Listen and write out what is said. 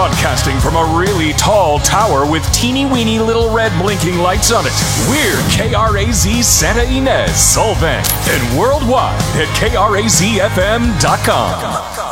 Broadcasting from a really tall tower with teeny-weeny little red blinking lights on it, we're KRAZ Santa Ynez, Solvang, and worldwide at KRAZFM.com.